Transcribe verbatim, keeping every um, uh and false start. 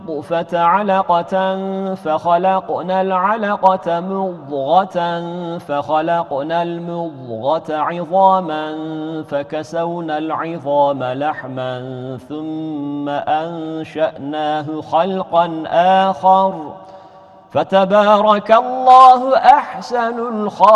نطفة علقة فخلقنا العلقة مضغة فخلقنا المضغة عظاما فكسونا العظام لحما ثم أنشأناه خلقا آخر فتبارك الله أحسن الخالقين.